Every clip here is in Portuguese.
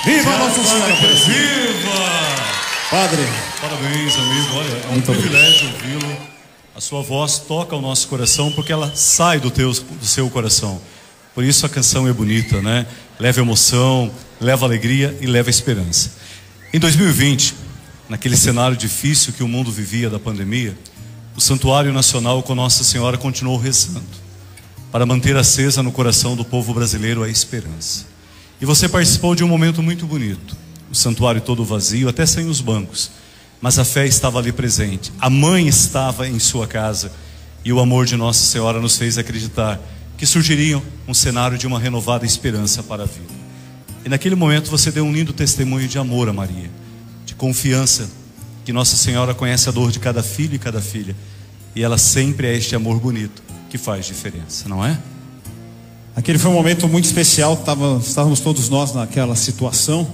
Viva Nossa Senhora Aparecida! Viva! Padre, Parabéns, amigo. Olha, é um muito privilégio ouvi-lo. A sua voz toca o nosso coração porque ela sai do seu coração. Por isso a canção é bonita, né? Leva emoção, leva alegria e leva esperança. Em 2020, naquele cenário difícil que o mundo vivia da pandemia, o Santuário Nacional com Nossa Senhora continuou rezando para manter acesa no coração do povo brasileiro a esperança. E você participou de um momento muito bonito. O santuário todo vazio, até sem os bancos, mas a fé estava ali presente. A mãe estava em sua casa e o amor de Nossa Senhora nos fez acreditar que surgiria um cenário de uma renovada esperança para a vida. E naquele momento você deu um lindo testemunho de amor a Maria, de confiança, que Nossa Senhora conhece a dor de cada filho e cada filha, e ela sempre é este amor bonito que faz diferença, não é? aquele foi um momento muito especial. Estávamos todos nós naquela situação.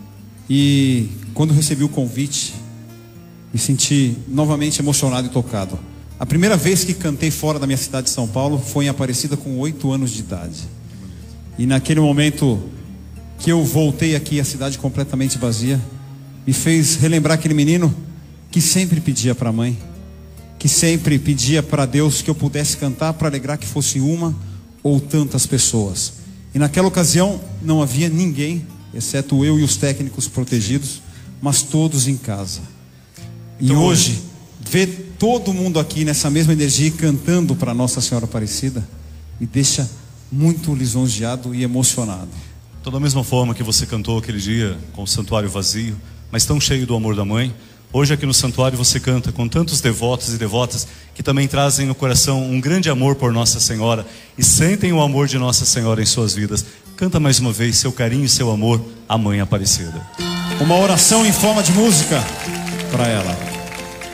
E quando recebi o convite, me senti novamente emocionado e tocado. A primeira vez que cantei fora da minha cidade de São Paulo foi em Aparecida com 8 anos de idade. E naquele momento que eu voltei aqui, a cidade completamente vazia, me fez relembrar aquele menino que sempre pedia para a mãe, que sempre pedia para Deus que eu pudesse cantar para alegrar que fosse uma ou tantas pessoas. E naquela ocasião não havia ninguém, exceto eu e os técnicos protegidos, mas todos em casa. E então, hoje, ver todo mundo aqui nessa mesma energia e cantando para Nossa Senhora Aparecida me deixa muito lisonjeado e emocionado. Então, da mesma forma que você cantou aquele dia com o santuário vazio, mas tão cheio do amor da mãe, hoje aqui no santuário você canta com tantos devotos e devotas que também trazem no coração um grande amor por Nossa Senhora e sentem o amor de Nossa Senhora em suas vidas. Canta mais uma vez seu carinho e seu amor à Mãe Aparecida. Uma oração em forma de música para ela.